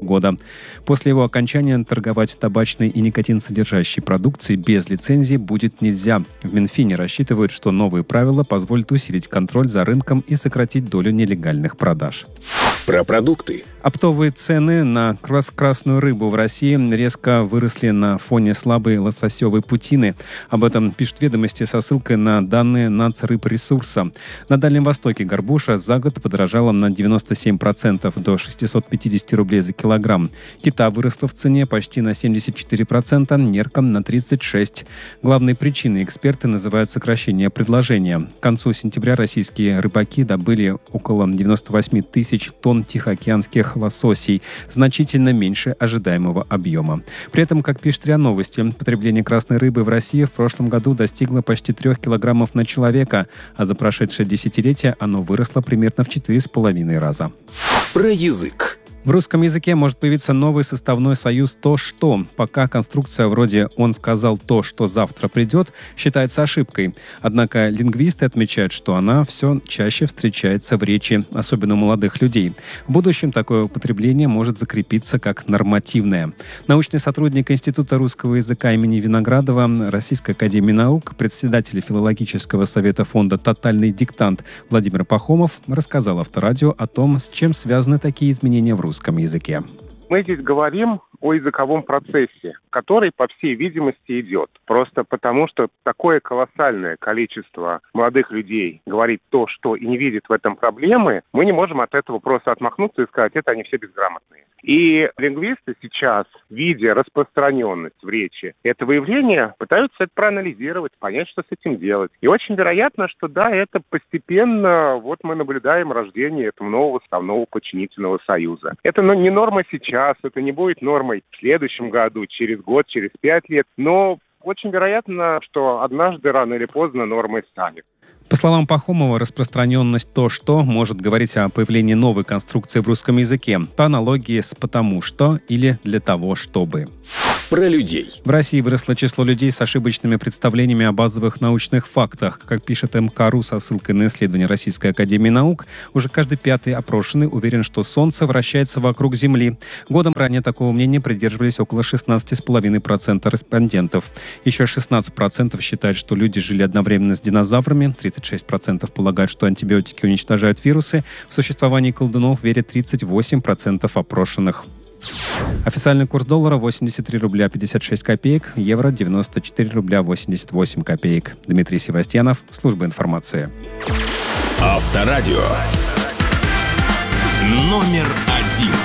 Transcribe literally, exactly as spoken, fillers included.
года. После его окончания торговать табачной и никотин-содержащей продукцией без лицензии будет нельзя. В Минфине рассчитывают, что новые правила позволят усилить контроль за рынком и сократить долю нелегальных продаж. Про продукты. Оптовые цены на красную рыбу в России резко выросли на фоне слабой лососевой путины. Об этом пишут «Ведомости» со ссылкой на данные Нацрыбресурса. На Дальнем Востоке горбуша за год подорожала на девяносто семь процентов до шестьсот пятьдесят рублей за килограмм. Кита выросла в цене почти на семьдесят четыре процента, нерка на тридцать шесть процентов. Главной причиной эксперты называют сокращение предложения. К концу сентября российские рыбаки добыли около девяносто восемь тысяч тонн тихоокеанских лососей, значительно меньше ожидаемого объема. При этом, как пишет РИА Новости, потребление красной рыбы в России в прошлом году достигло почти трех килограммов на человека, а за прошедшее десятилетие оно выросло примерно в четыре с половиной раза. Про язык. В русском языке может появиться новый составной союз «то, что». Пока конструкция вроде «он сказал то, что завтра придет» считается ошибкой. Однако лингвисты отмечают, что она все чаще встречается в речи, особенно у молодых людей. В будущем такое употребление может закрепиться как нормативное. Научный сотрудник Института русского языка имени Виноградова Российской академии наук, председатель филологического совета фонда «Тотальный диктант» Владимир Пахомов рассказал Авторадио о том, с чем связаны такие изменения в русском языке. Мы здесь говорим о языковом процессе, который, по всей видимости, идет. Просто потому, что такое колоссальное количество молодых людей говорит то, что и не видит в этом проблемы, мы не можем от этого просто отмахнуться и сказать, это они все безграмотные. И лингвисты сейчас, видя распространенность в речи этого явления, пытаются это проанализировать, понять, что с этим делать. И очень вероятно, что да, это постепенно, вот мы наблюдаем рождение этого нового составного подчинительного союза. Это ну, не норма сейчас, это не будет нормой в следующем году, через год, через пять лет, но очень вероятно, что однажды, рано или поздно, нормой станет. По словам Пахомова, распространенность «то, что» может говорить о появлении новой конструкции в русском языке, по аналогии с «потому что» или «для того, чтобы». Про людей. В России выросло число людей с ошибочными представлениями о базовых научных фактах. Как пишет МКРУ со ссылкой на исследование Российской академии наук, уже каждый пятый опрошенный уверен, что Солнце вращается вокруг Земли. Годом ранее такого мнения придерживались около шестнадцать целых пять десятых процента респондентов. Еще шестнадцать процентов считают, что люди жили одновременно с динозаврами, тридцать шесть процентов полагают, что антибиотики уничтожают вирусы. В существование колдунов верят тридцать восемь процентов опрошенных. Официальный курс доллара восемьдесят три рубля пятьдесят шесть копеек, евро девяносто четыре рубля восемьдесят восемь копеек. Дмитрий Севастьянов, служба информации. Авторадио. Номер